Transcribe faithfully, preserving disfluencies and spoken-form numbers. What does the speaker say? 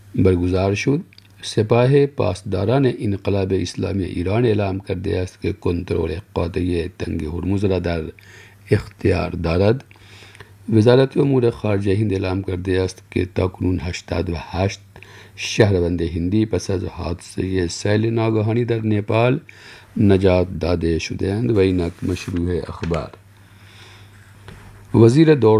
برگزار شد. سپاه پاسداران انقلاب اسلامی ایران اعلام کرده است که کنترل قاطعی تنگ هرمز را در اختیار دارد. وزارت امور خارجه هند اعلام کرده است که تاکنون هشتاد و هشت شهروند هندی پس از حادثه سیل ناگهانی در نیپال نجات داده شدهاند. و اینک مشروع اخبار. وزیر دور